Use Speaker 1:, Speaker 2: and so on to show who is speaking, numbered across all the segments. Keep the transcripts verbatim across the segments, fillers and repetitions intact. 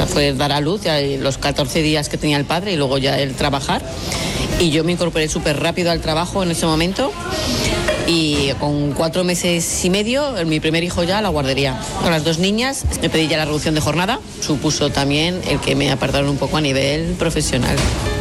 Speaker 1: sea, fue dar a luz ya los catorce días que tenía el padre y luego ya el trabajar. Y yo me incorporé súper rápido al trabajo en ese momento. Y con cuatro meses y medio, mi primer hijo ya a la guardería. Con las dos niñas me pedí ya la reducción de jornada. Supuso también el que me apartaron un poco a nivel profesional.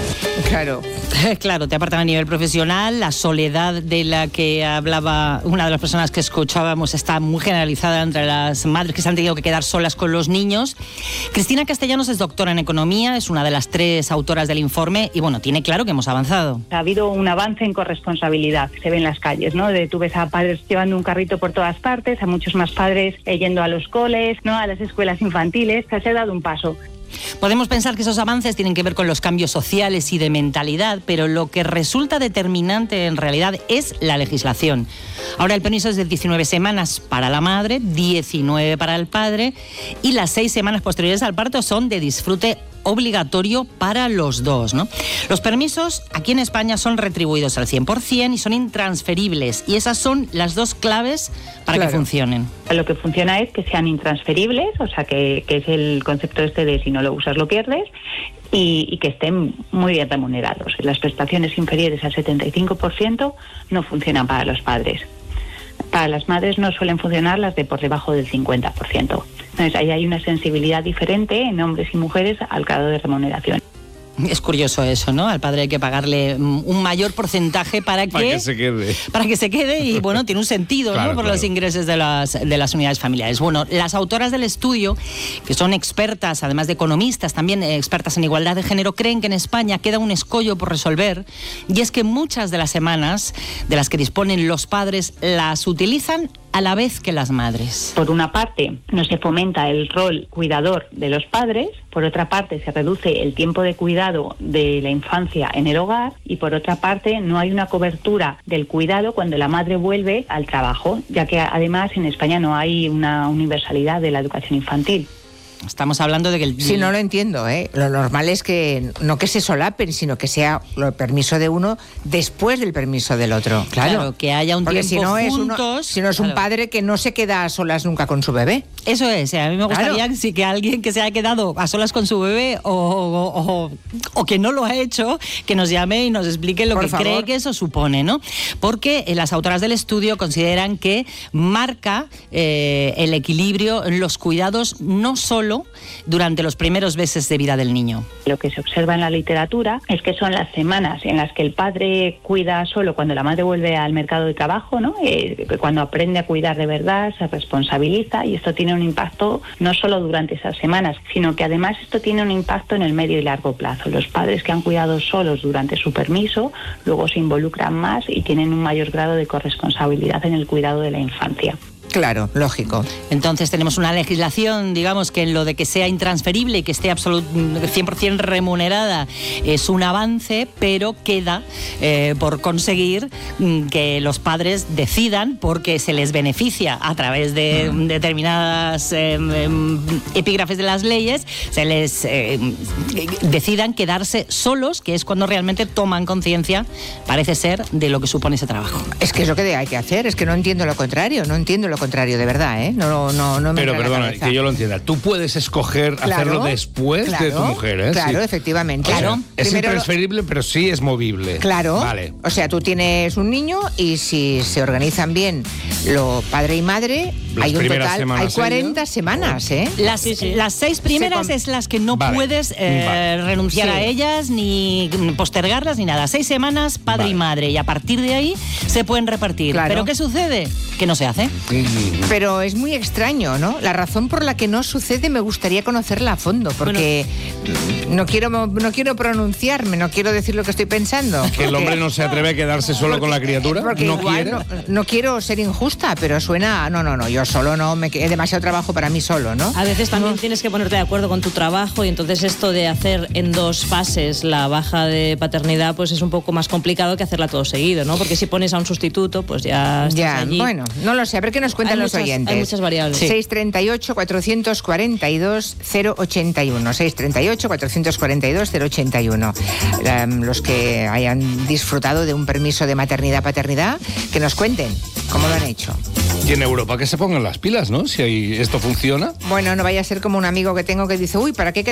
Speaker 2: Claro.
Speaker 3: Claro, te apartan a nivel profesional. La soledad de la que hablaba una de las personas que escuchábamos está muy generalizada entre las madres que se han tenido que quedar solas con los niños. Cristina Castellanos es doctora en Economía, es una de las tres autoras del informe y, bueno, tiene claro que hemos avanzado.
Speaker 4: Ha habido un avance en corresponsabilidad, se ve en las calles, ¿no? De, tú ves a padres llevando un carrito por todas partes, a muchos más padres eh, yendo a los coles, ¿no? A las escuelas infantiles, se ha dado un paso.
Speaker 3: Podemos pensar que esos avances tienen que ver con los cambios sociales y de mentalidad, pero lo que resulta determinante en realidad es la legislación. Ahora el permiso es de diecinueve semanas para la madre, diecinueve para el padre y las seis semanas posteriores al parto son de disfrute obligatorio para los dos, ¿no? Los permisos aquí en España son retribuidos al cien por ciento y son intransferibles y esas son las dos claves para claro. que funcionen.
Speaker 4: Lo que funciona es que sean intransferibles, o sea que, que es el concepto este de si no lo usas lo pierdes, y, y que estén muy bien remunerados. Las prestaciones inferiores al setenta y cinco por ciento no funcionan para los padres. Para las madres no suelen funcionar las de por debajo del cincuenta por ciento. Entonces ahí hay una sensibilidad diferente en hombres y mujeres al grado de remuneración.
Speaker 3: Es curioso eso, ¿no? Al padre hay que pagarle un mayor porcentaje para que,
Speaker 5: para que se quede.
Speaker 3: Para que se quede y, bueno, tiene un sentido, claro, ¿no? Por claro. los ingresos de las, de las unidades familiares. Bueno, las autoras del estudio, que son expertas, además de economistas, también expertas en igualdad de género, creen que en España queda un escollo por resolver y es que muchas de las semanas de las que disponen los padres las utilizan a la vez que las madres.
Speaker 4: Por una parte, no se fomenta el rol cuidador de los padres, por otra parte, se reduce el tiempo de cuidado de la infancia en el hogar y por otra parte, no hay una cobertura del cuidado cuando la madre vuelve al trabajo, ya que además en España no hay una universalidad de la educación infantil.
Speaker 3: Estamos hablando de que el...
Speaker 2: Sí, no lo entiendo, ¿eh? Lo normal es que no que se solapen, sino que sea el permiso de uno después del permiso del otro. Claro,
Speaker 3: claro que haya un
Speaker 2: porque
Speaker 3: tiempo
Speaker 2: si no
Speaker 3: juntos...
Speaker 2: Es uno, si no es
Speaker 3: claro.
Speaker 2: un padre que no se queda a solas nunca con su bebé.
Speaker 3: Eso es, a mí me gustaría
Speaker 2: claro.
Speaker 3: que, sí, que alguien que se haya quedado a solas con su bebé o, o, o, o que no lo ha hecho, que nos llame y nos explique lo
Speaker 2: Por
Speaker 3: que
Speaker 2: favor.
Speaker 3: cree que eso supone, ¿no? Porque eh, las autoras del estudio consideran que marca eh, el equilibrio en los cuidados no solo durante los primeros meses de vida del niño.
Speaker 4: Lo que se observa en la literatura es que son las semanas en las que el padre cuida solo cuando la madre vuelve al mercado de trabajo, ¿no? Eh, cuando aprende a cuidar de verdad, se responsabiliza y esto tiene un impacto no solo durante esas semanas, sino que además esto tiene un impacto en el medio y largo plazo. Los padres que han cuidado solos durante su permiso luego se involucran más y tienen un mayor grado de corresponsabilidad en el cuidado de la infancia.
Speaker 2: Claro, lógico.
Speaker 3: Entonces tenemos una legislación, digamos, que en lo de que sea intransferible y que esté absolut, cien por ciento remunerada es un avance, pero queda eh, por conseguir mm, que los padres decidan, porque se les beneficia a través de mm. determinadas eh, epígrafes de las leyes, se les eh, decidan quedarse solos, que es cuando realmente toman conciencia, parece ser, de lo que supone ese trabajo.
Speaker 2: Es que es lo que hay que hacer, es que no entiendo lo contrario, no entiendo lo contrario, de verdad, ¿eh? No, no, no me
Speaker 5: Pero
Speaker 2: entra en la
Speaker 5: perdona,
Speaker 2: cabeza.
Speaker 5: que yo lo entienda. Tú puedes escoger
Speaker 2: Claro,
Speaker 5: hacerlo después
Speaker 2: claro,
Speaker 5: de tu mujer, ¿eh?
Speaker 2: Claro,
Speaker 5: Sí.
Speaker 2: efectivamente.
Speaker 5: O sea,
Speaker 2: Claro.
Speaker 5: es
Speaker 2: Primero lo-
Speaker 5: intransferible, pero sí es movible.
Speaker 2: Claro.
Speaker 5: Vale.
Speaker 2: O sea, tú tienes un niño y si se organizan bien lo padre y madre,
Speaker 5: Las
Speaker 2: hay un
Speaker 5: primeras
Speaker 2: total,
Speaker 5: semanas
Speaker 2: hay cuarenta
Speaker 5: ellas.
Speaker 2: semanas, ¿eh?
Speaker 3: Las, sí, sí. las seis primeras
Speaker 2: Se com-
Speaker 3: es las que no
Speaker 5: Vale.
Speaker 3: puedes eh,
Speaker 5: Vale.
Speaker 3: renunciar
Speaker 2: Sí.
Speaker 3: a ellas ni postergarlas ni nada. Seis semanas, padre
Speaker 5: Vale.
Speaker 3: y madre, y a partir de ahí se pueden repartir.
Speaker 2: Claro.
Speaker 3: ¿Pero qué sucede? Que no se hace.
Speaker 2: Pero es muy extraño, ¿no? La razón por la que no sucede me gustaría conocerla a fondo, porque no quiero no quiero pronunciarme, no quiero decir lo que estoy pensando.
Speaker 5: Que el
Speaker 2: porque-
Speaker 5: hombre no se atreve a quedarse solo con la criatura.
Speaker 2: Porque
Speaker 5: No
Speaker 2: igual
Speaker 5: quiere.
Speaker 2: no, no quiero ser injusta, pero suena, no, no, no, yo solo no, me es demasiado trabajo para mí solo, ¿no?
Speaker 6: A veces también tienes que ponerte de acuerdo con tu trabajo y entonces esto de hacer en dos fases la baja de paternidad pues es un poco más complicado que hacerla todo seguido, ¿no? Porque si pones a un sustituto pues ya estás
Speaker 2: Ya,
Speaker 6: allí.
Speaker 2: bueno, no lo sé, a ver qué nos cuentan
Speaker 6: Hay
Speaker 2: los
Speaker 6: muchas-
Speaker 2: oyentes.
Speaker 6: hay muchas variables. Sí.
Speaker 2: seis treinta y ocho, cuatrocientos cuarenta y dos, cero ochenta y uno. seis treinta y ocho, cuatrocientos cuarenta y dos, cero ochenta y uno. Um, los que hayan disfrutado de un permiso de maternidad-paternidad, que nos cuenten cómo lo han hecho.
Speaker 5: Y en Europa que se pongan las pilas, ¿no? Si ahí esto funciona.
Speaker 2: Bueno, no vaya a ser como un amigo que tengo que dice, uy, ¿para qué